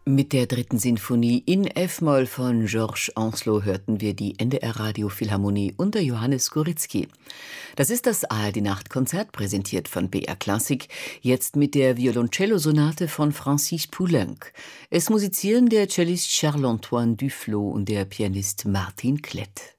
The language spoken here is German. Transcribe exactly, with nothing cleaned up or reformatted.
Mit der dritten Sinfonie in F-Moll von Georges Ancelot hörten wir die N D R-Radio Philharmonie unter Johannes Goritzky. Das ist das A R D-Nachtkonzert, präsentiert von B R Klassik, jetzt mit der Violoncello-Sonate von Francis Poulenc. Es musizieren der Cellist Charles-Antoine Duflot und der Pianist Martin Klett.